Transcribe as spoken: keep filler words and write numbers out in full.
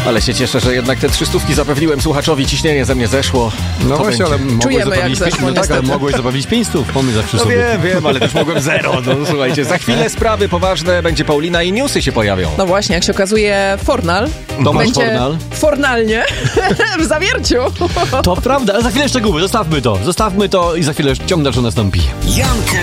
Ale się cieszę, że jednak te trzy stówki zapewniłem słuchaczowi, ciśnienie ze mnie zeszło. No Co właśnie, ale będzie? mogłeś Czujemy, jak zapewnić, zeszło, no tak, ale niestety. mogłeś zapewnić pięć stów, pomysł zawsze No sobie. wiem, wiem, ale też mogłem zero. No słuchajcie, za chwilę sprawy poważne, będzie Paulina i newsy się pojawią. No właśnie, jak się okazuje, Fornal Tomasz będzie Fornal. fornalnie w zawierciu. To prawda, ale za chwilę szczegóły, zostawmy to, zostawmy to i za chwilę ciąg dalszy nastąpi. Janka